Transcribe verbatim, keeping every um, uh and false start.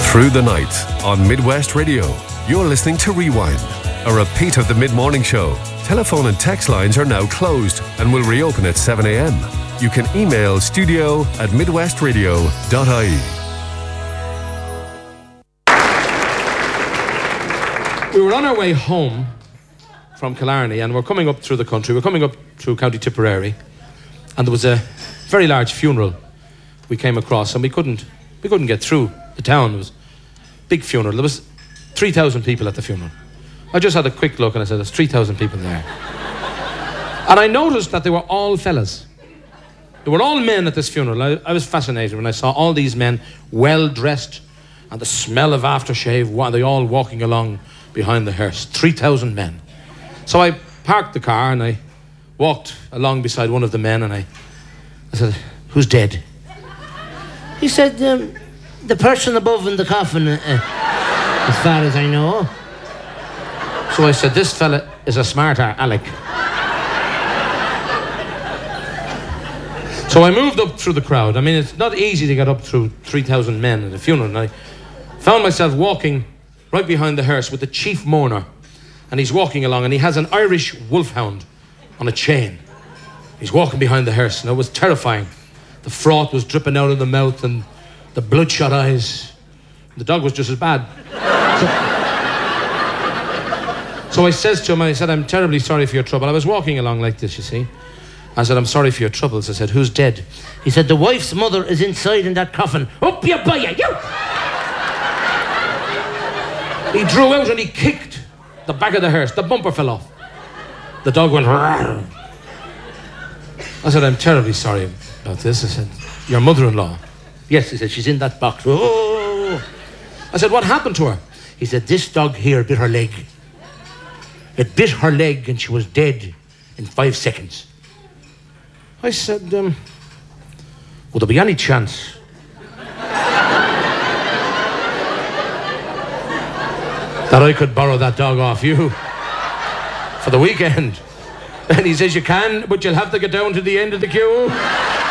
Through the night on Midwest Radio, you're listening to Rewind, a repeat of the mid-morning show. Telephone and text lines are now closed and will reopen at seven a.m. You can email studio at midwestradio dot I E. We were on our way home from Killarney and we're coming up through the country. We're coming up through County Tipperary and there was a very large funeral we came across and we couldn't we couldn't get through the town. It was a big funeral. There was three thousand people at the funeral. I just had a quick look and I said, there's three thousand people there. And I noticed that they were all fellas. They were all men at this funeral. I, I was fascinated when I saw all these men well-dressed and the smell of aftershave, while they all walking along behind the hearse. three thousand men. So I parked the car and I walked along beside one of the men and I, I said, who's dead? He said, um, the person above in the coffin, uh, as far as I know. So I said, this fella is a smarter Alec. So I moved up through the crowd. I mean, it's not easy to get up through three thousand men at a funeral. And I found myself walking right behind the hearse with the chief mourner. And he's walking along and he has an Irish wolfhound on a chain. He's walking behind the hearse and it was terrifying. The froth was dripping out of the mouth and the bloodshot eyes. The dog was just as bad. So, so I says to him, I said, I'm terribly sorry for your trouble. I was walking along like this, you see. I said, I'm sorry for your troubles. I said, who's dead? He said, the wife's mother is inside in that coffin. Up you by you, you! He drew out and he kicked the back of the hearse. The bumper fell off. The dog went... Rawr. I said, I'm terribly sorry about this. I said, your mother-in-law? Yes, he said, she's in that box. Oh. I said, what happened to her? He said, this dog here bit her leg. It bit her leg and she was dead in five seconds. I said, um, would there be any chance that I could borrow that dog off you for the weekend? And he says, you can, but you'll have to get down to the end of the queue.